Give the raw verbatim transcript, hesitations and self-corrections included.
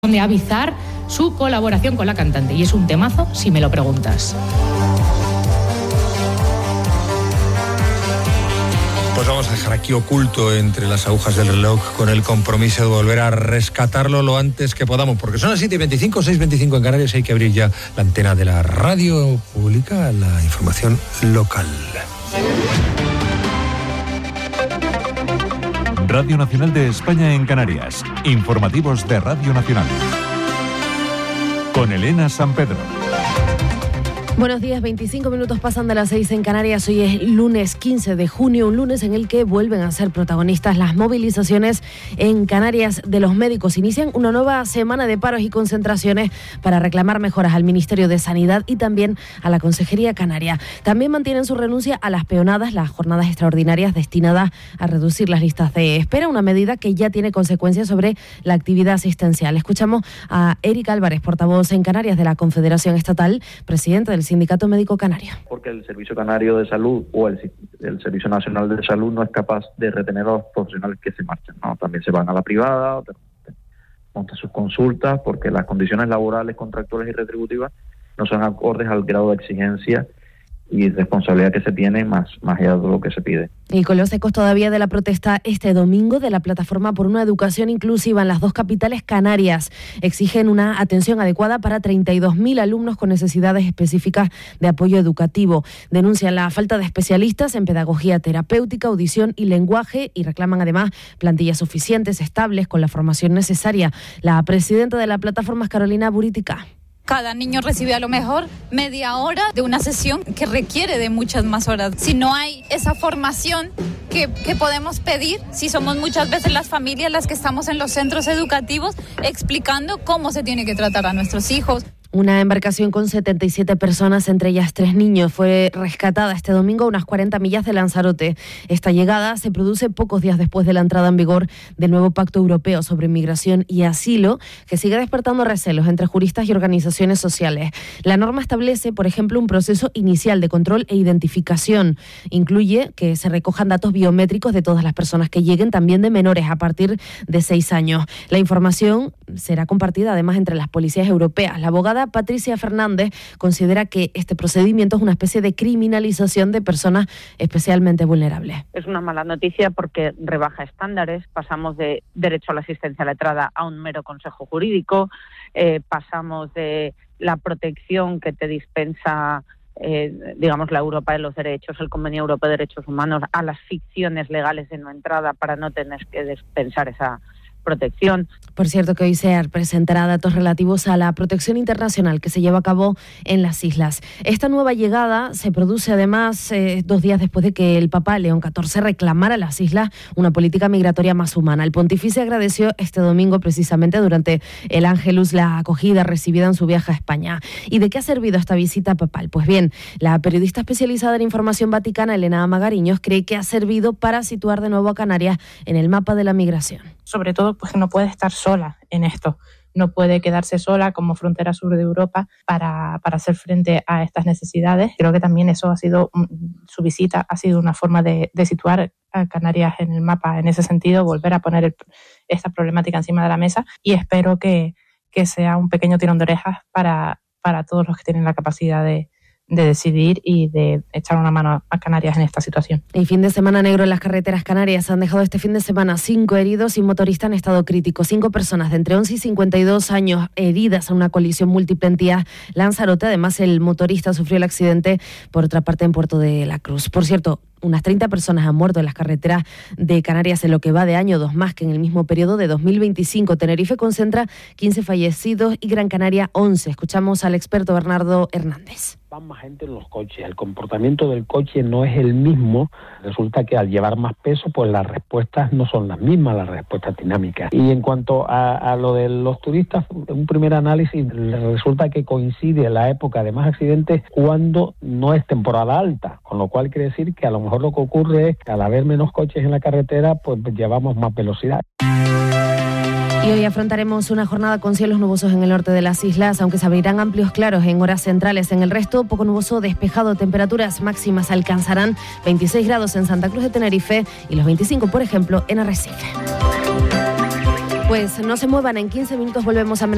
corresponde a Bizarre su colaboración con la cantante. Y es un temazo, si me lo preguntas. Pues vamos a dejar aquí oculto entre las agujas del reloj con el compromiso de volver a rescatarlo lo antes que podamos, porque son las siete y veinticinco, seis y veinticinco en Canarias y hay que abrir ya la antena de la radio pública, la información local. Radio Nacional de España en Canarias. Informativos de Radio Nacional. Con Elena San Pedro. Buenos días, veinticinco minutos pasan de las seis en Canarias. Hoy es lunes quince de junio, un lunes en el que vuelven a ser protagonistas las movilizaciones en Canarias de los médicos. Inician una nueva semana de paros y concentraciones para reclamar mejoras al Ministerio de Sanidad y también a la Consejería Canaria. También mantienen su renuncia a las peonadas, las jornadas extraordinarias destinadas a reducir las listas de espera, una medida que ya tiene consecuencias sobre la actividad asistencial. Escuchamos a Erika Álvarez, portavoz en Canarias de la Confederación Estatal, presidenta del Sindicato Médico Canario. Porque el Servicio Canario de Salud o el, el Servicio Nacional de Salud no es capaz de retener a los profesionales que se marchan, ¿no? También se van a la privada, montan sus consultas, porque las condiciones laborales, contractuales y retributivas no son acordes al grado de exigencia y responsabilidad que se tiene, más, más allá de lo que se pide. Y con los ecos todavía de la protesta este domingo de la Plataforma por una Educación Inclusiva en las dos capitales canarias, exigen una atención adecuada para treinta y dos mil alumnos con necesidades específicas de apoyo educativo. Denuncian la falta de especialistas en pedagogía terapéutica, audición y lenguaje y reclaman además plantillas suficientes, estables, con la formación necesaria. La presidenta de la plataforma es Carolina Buritica. Cada niño recibe a lo mejor media hora de una sesión que requiere de muchas más horas. Si no hay esa formación que, que podemos pedir, si somos muchas veces las familias las que estamos en los centros educativos explicando cómo se tiene que tratar a nuestros hijos. Una embarcación con setenta y siete personas, entre ellas tres niños, fue rescatada este domingo a unas cuarenta millas de Lanzarote. Esta llegada se produce pocos días después de la entrada en vigor del nuevo Pacto Europeo sobre Inmigración y Asilo, que sigue despertando recelos entre juristas y organizaciones sociales. La norma establece, por ejemplo, un proceso inicial de control e identificación. Incluye que se recojan datos biométricos de todas las personas que lleguen, también de menores a partir de seis años. La información será compartida además entre las policías europeas. La abogada Patricia Fernández considera que este procedimiento es una especie de criminalización de personas especialmente vulnerables. Es una mala noticia porque rebaja estándares, pasamos de derecho a la asistencia letrada a un mero consejo jurídico, eh, pasamos de la protección que te dispensa Eh, digamos, la Europa de los Derechos, el Convenio Europeo de Derechos Humanos, a las ficciones legales de no entrada para no tener que dispensar esa protección. Por cierto, que hoy se presentará datos relativos a la protección internacional que se lleva a cabo en las islas. Esta nueva llegada se produce además eh, dos días después de que el Papa León catorce reclamara a las islas una política migratoria más humana. El pontífice agradeció este domingo precisamente durante el Ángelus la acogida recibida en su viaje a España. ¿Y de qué ha servido esta visita papal? Pues bien, la periodista especializada en información vaticana, Elena Magariños, cree que ha servido para situar de nuevo a Canarias en el mapa de la migración. Sobre todo, pues que no puede estar sola en esto. No puede quedarse sola como frontera sur de Europa para, para hacer frente a estas necesidades. Creo que también eso ha sido, su visita ha sido una forma de, de situar a Canarias en el mapa en ese sentido, volver a poner el, esta problemática encima de la mesa, y espero que, que sea un pequeño tirón de orejas para, para todos los que tienen la capacidad de de decidir y de echar una mano a Canarias en esta situación. El fin de semana negro en las carreteras canarias. Han dejado este fin de semana cinco heridos y un motorista en estado crítico. Cinco personas de entre once y cincuenta y dos años heridas en una colisión múltiple en Tías, Lanzarote. Además, el motorista sufrió el accidente, por otra parte, en Puerto de la Cruz. Por cierto, unas treinta personas han muerto en las carreteras de Canarias en lo que va de año, dos más que en el mismo periodo de dos mil veinticinco. Tenerife concentra quince fallecidos y Gran Canaria once. Escuchamos al experto Bernardo Hernández. Van más gente en los coches, el comportamiento del coche no es el mismo, resulta que al llevar más peso, pues las respuestas no son las mismas, las respuestas dinámicas. Y en cuanto a, a lo de los turistas, un primer análisis resulta que coincide la época de más accidentes cuando no es temporada alta, con lo cual quiere decir que a lo mejor lo que ocurre es que al haber menos coches en la carretera, pues llevamos más velocidad. Y hoy afrontaremos una jornada con cielos nubosos en el norte de las islas, aunque se abrirán amplios claros en horas centrales. En el resto, poco nuboso, despejado. Temperaturas máximas alcanzarán veintiséis grados en Santa Cruz de Tenerife y los veinticinco, por ejemplo, en Arrecife. Pues no se muevan, en quince minutos volvemos a